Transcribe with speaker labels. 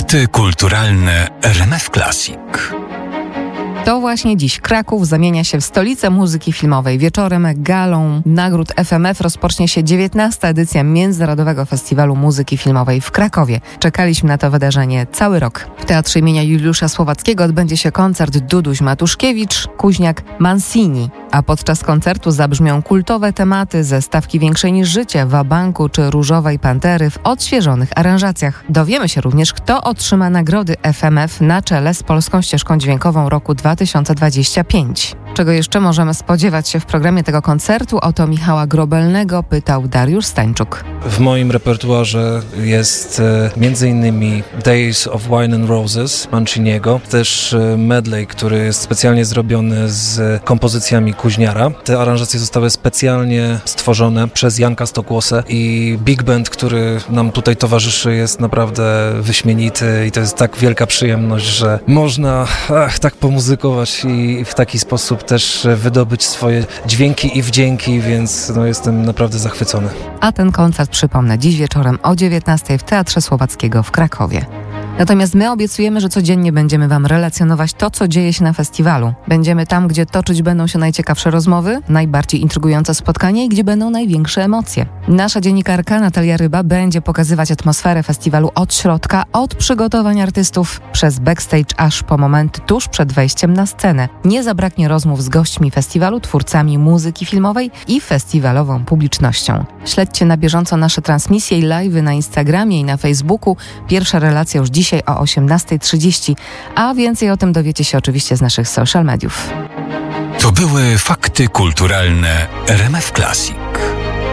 Speaker 1: Fakty kulturalne RMF Classic.
Speaker 2: To właśnie dziś Kraków zamienia się w stolicę muzyki filmowej. Wieczorem galą nagród FMF rozpocznie się 19. edycja Międzynarodowego Festiwalu Muzyki Filmowej w Krakowie. Czekaliśmy na to wydarzenie cały rok. W Teatrze imienia Juliusza Słowackiego odbędzie się koncert Duduś Matuszkiewicz, Kuźniak Mancini. A podczas koncertu zabrzmią kultowe tematy ze Stawki większej niż życie, Wabanku czy Różowej Pantery w odświeżonych aranżacjach. Dowiemy się również, kto otrzyma nagrody FMF na czele z polską ścieżką dźwiękową roku 2025. Czego jeszcze możemy spodziewać się w programie tego koncertu? O to Michała Grobelnego pytał Dariusz Stańczuk.
Speaker 3: W moim repertuarze jest m.in. Days of Wine and Roses Manciniego, też medley, który jest specjalnie zrobiony z kompozycjami Kuźniara. Te aranżacje zostały specjalnie stworzone przez Janka Stokłosę i big band, który nam tutaj towarzyszy, jest naprawdę wyśmienity i to jest tak wielka przyjemność, że można tak pomuzykować i w taki sposób też wydobyć swoje dźwięki i wdzięki, więc jestem naprawdę zachwycony.
Speaker 2: A ten koncert, przypomnę, dziś wieczorem o 19:00 w Teatrze Słowackiego w Krakowie. Natomiast my obiecujemy, że codziennie będziemy Wam relacjonować to, co dzieje się na festiwalu. Będziemy tam, gdzie toczyć będą się najciekawsze rozmowy, najbardziej intrygujące spotkania i gdzie będą największe emocje. Nasza dziennikarka Natalia Ryba będzie pokazywać atmosferę festiwalu od środka, od przygotowań artystów przez backstage aż po moment tuż przed wejściem na scenę. Nie zabraknie rozmów z gośćmi festiwalu, twórcami muzyki filmowej i festiwalową publicznością. Śledźcie na bieżąco nasze transmisje i live'y na Instagramie i na Facebooku. Pierwsza relacja już dzisiaj o 18:30, a więcej o tym dowiecie się oczywiście z naszych social mediów.
Speaker 1: To były fakty kulturalne RMF Classic.